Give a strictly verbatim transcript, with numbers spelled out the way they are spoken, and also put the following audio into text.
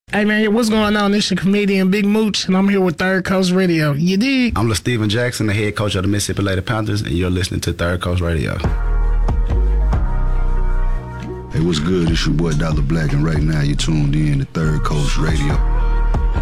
Hey man, what's going on? This is comedian Big Mooch, and I'm here with Third Coast Radio. You dig? I'm LaSteven Jackson, the head coach of the Mississippi Lady Panthers, and you're listening to Third Coast Radio. Hey, what's good? It's your boy Dollar Black, and right now you're tuned in to Third Coast Radio.